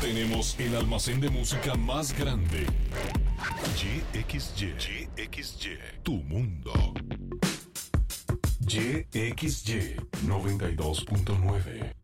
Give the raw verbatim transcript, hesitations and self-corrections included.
Tenemos el almacén de música más grande. Y X Y. Y X Y. Tu mundo. Y X Y noventa y dos punto nueve.